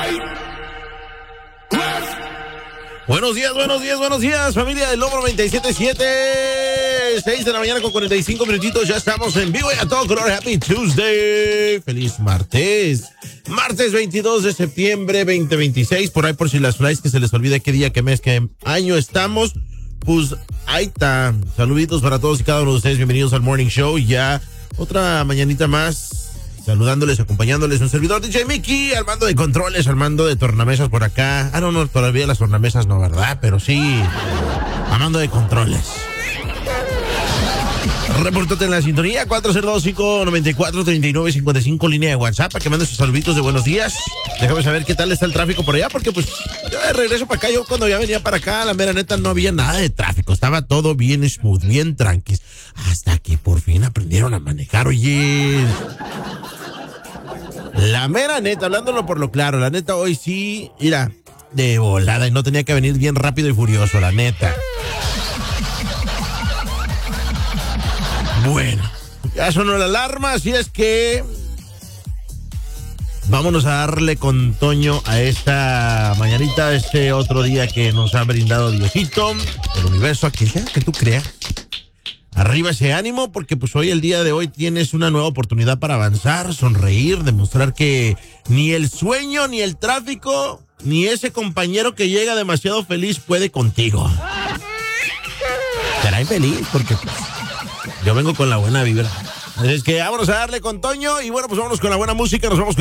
Buenos días, familia del Lobo 97.7. 6 de la mañana con 45 minutitos. Ya estamos en vivo y a todo color. Happy Tuesday. Feliz martes. Martes 22 de septiembre 2026. Por ahí, por si las flies que se les olvide qué día, qué mes, qué año estamos. Pues ahí está. Saluditos para todos y cada uno de ustedes. Bienvenidos al Morning Show. Ya otra mañanita más. Saludándoles, acompañándoles, un servidor DJ Mickey, al mando de controles, al mando de tornamesas por acá. Ah, no, todavía las tornamesas no, ¿verdad? Pero sí, al mando de controles. Repórtate en la sintonía, 402-594-3955, línea de WhatsApp, para que mandes sus saluditos de buenos días. Déjame saber qué tal está el tráfico por allá, porque pues yo de regreso para acá, yo cuando ya venía para acá, la mera neta, no había nada de tráfico. Estaba todo bien smooth, bien tranquis. Hasta que por fin aprendieron a manejar, oye. La mera neta, hablándolo por lo claro, la neta hoy sí, mira, de volada, y no tenía que venir bien rápido y furioso, la neta. Bueno, ya sonó la alarma, así es que vámonos a darle con Toño a esta mañanita, este otro día que nos ha brindado Diosito, el universo, a quien sea que tú creas. Arriba ese ánimo, porque pues hoy, el día de hoy, tienes una nueva oportunidad para avanzar, sonreír, demostrar que ni el sueño, ni el tráfico, ni ese compañero que llega demasiado feliz puede contigo. Será infeliz, porque pues, yo vengo con la buena vibra. Así es que vámonos a darle con Toño y bueno, pues vámonos con la buena música, nos vamos